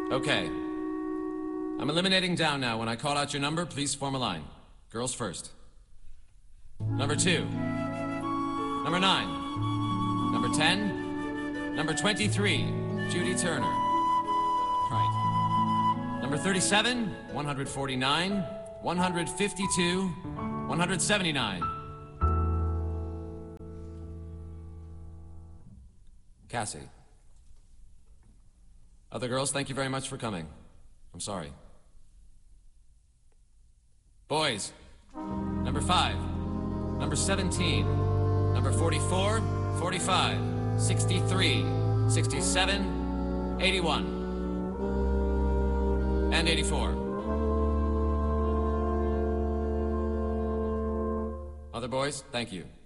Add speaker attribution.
Speaker 1: Okay. I'm eliminating down now. When I call out your number, please form a line. Girls first. Number 2. Number 9. Number 10. Number 23, Judy Turner. Right. Number 37, 149, 152, 179. Cassie. Other girls, thank you very much for coming. I'm sorry. Boys. Number 5. Number 17. Number 44, 45, 63, 67, 81, and 84. Other boys, thank you.